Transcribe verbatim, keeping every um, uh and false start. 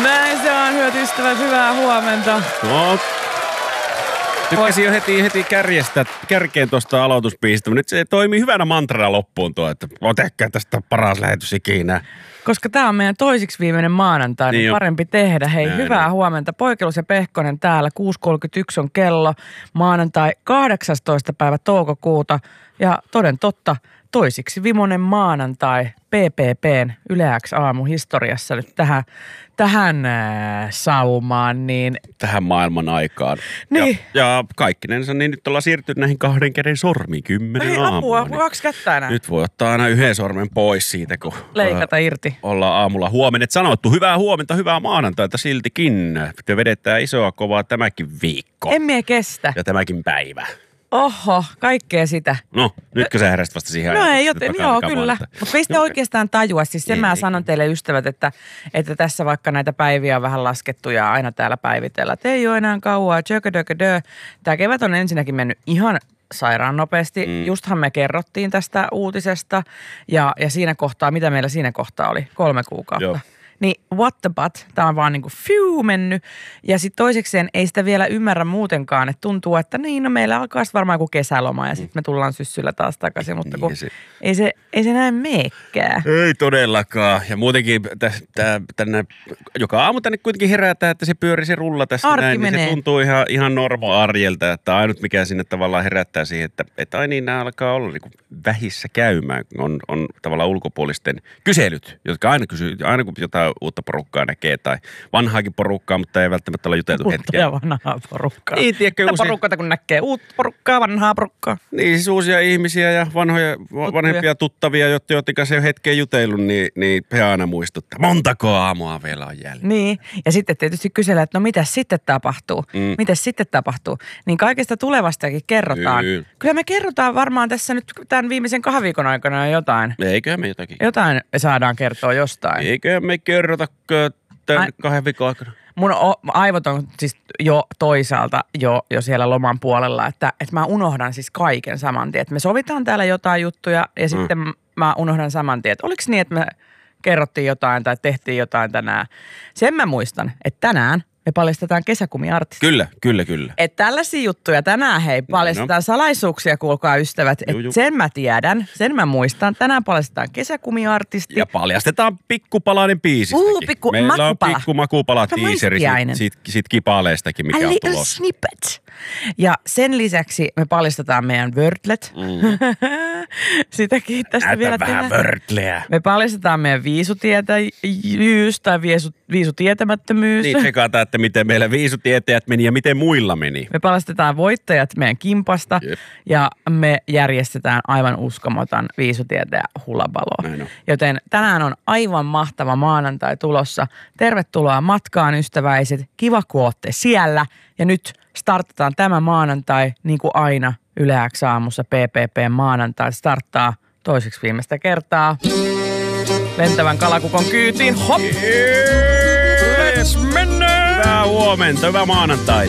Näin se on, hyvät ystävät, hyvää huomenta. No, tykkäsin jo heti, heti kärjestä, kärkeen tuosta aloitusbiisistä, mutta nyt se toimii hyvänä mantrana loppuun tuo, että on ehkä tästä paras lähetys ikinä. Koska tämä on meidän toisiksi viimeinen maanantai, niin, niin parempi tehdä. Hei, näin, hyvää niin. Huomenta. Poikelus ja Pehkonen täällä, kuusi kolmekymmentäyksi on kello, maanantai kahdeksastoista päivä toukokuuta ja toden totta, toisiksi vimonen maanantai P P P:n Yle X aamu historiassa nyt tähän, tähän äh, saumaan. Niin... Tähän maailman aikaan. Niin. Ja, ja kaikkinensa, niin nyt ollaan siirtynyt näihin kahden käden sormiin kymmenen Hei, aamuun. apua, niin kaksi kättä enää. Nyt voi ottaa aina yhden sormen pois siitä, kun leikata äh, irti. Ollaan aamulla huomennet sanottu. Hyvää huomenta, hyvää maanantaita siltikin. Te vedetään isoa kovaa tämäkin viikko. En mie kestä. Ja tämäkin päivä. Oho, kaikkea sitä. No, nytkö sä heräsit vasta siihen No ajatuksen, ei, joten, joo, kyllä. Mutta ei sitä no, oikeastaan tajua. Siis sen ei, mä sanon teille ystävät, että, että tässä vaikka näitä päiviä on vähän laskettu ja aina täällä päivitellä. Että ei ole enää kauaa, tjöködöködö. Tämä kevät on ensinnäkin mennyt ihan sairaan nopeasti. Mm. Justhan me kerrottiin tästä uutisesta ja, ja siinä kohtaa, mitä meillä siinä kohtaa oli? Kolme kuukautta. Joo. Niin what the but, tämä on vaan niin kuin fiu mennyt. Ja sitten toisekseen ei sitä vielä ymmärrä muutenkaan, että tuntuu, että niin, no meillä alkaa sitten varmaan joku kesäloma ja sitten me tullaan syssyllä taas takaisin, mutta kun niin se, ei, se, ei se näin meekään. Ei todellakaan. Ja muutenkin täs, tää, tänne, joka aamu tänne kuitenkin herätään, että se pyörii, se rulla tässä Arki näin, menee. Niin se tuntuu ihan, ihan normo-arjelta, että ainut mikä sinne tavallaan herättää siihen, että, että ai niin, nämä alkaa olla niin kuin vähissä käymään. On, on tavallaan ulkopuolisten kyselyt, jotka aina kysyy, aina kun jotain uutta porukkaa näkee tai vanhaakin porukkaa, mutta ei välttämättä olla juteltu uutta hetkeä. Uutta ja vanhaa porukkaa. Niin, tiedätkö, Mitä porukkaa, kun näkee uutta porukkaa, vanhaa porukkaa. Niin, siis uusia ihmisiä ja vanhoja, tuttavia. vanhempia tuttavia, jotka se on hetken jutellut, niin, niin he aina muistuttaa. Montako aamua vielä on jäljellä. Niin, ja sitten tietysti kysellään, että no mitä sitten tapahtuu? Mm. Mitä sitten tapahtuu? Niin kaikesta tulevastakin kerrotaan. Kyllä. Kyllä me kerrotaan varmaan tässä nyt tämän viimeisen kahden viikon aikana jotain. Eiköhän me jotakin. Jotain saadaan kertoa jostain. Eiköhän me kerrota tämän Ai, kahden viikon aikana. Mun aivot on siis jo toisaalta jo, jo siellä loman puolella, että, että mä unohdan siis kaiken saman tien. Että me sovitaan täällä jotain juttuja ja mm. sitten mä unohdan saman tien. Että oliko niin, että me kerrottiin jotain tai tehtiin jotain tänään. Sen mä muistan, että tänään me paljastetaan kesäkumiartisti. Kyllä, kyllä, kyllä. Että tällaisia juttuja tänään, hei, paljastetaan no. salaisuuksia, kuulkaa ystävät. Että sen mä tiedän, sen mä muistan. Tänään paljastetaan kesäkumiartisti. Ja paljastetaan pikkupalainen biisistäkin. Uu, pikku Meillä makupala. on pikku makupala tiiseri siitä, siitä, siitä kipaleestakin, mikä A on little tulossa. snippet. Ja sen lisäksi me paljastetaan meidän wordlet. Mm. Sitäkin tästä Näytä vielä vähän tehdään. wordleä. Me paljastetaan meidän viisutietäjyys tai viisu, viisutietämättömyys. Niin, tsekataan, että miten meillä viisutietäjät meni ja miten muilla meni. Me paljastetaan voittajat meidän kimpasta. Jep. Ja me järjestetään aivan uskomaton viisutietäjä hulabalo. Joten tänään on aivan mahtava maanantai tulossa. Tervetuloa matkaan ystäväiset. Kiva kun ootte siellä. Ja nyt startataan tämä maanantai niin kuin aina Yle X aamussa P P P maanantai starttaa toiseksi viimeistä kertaa. Lentävän kalakukon kyytiin. Hop! Let's mennä! Hyvää huomenta, hyvää maanantaita.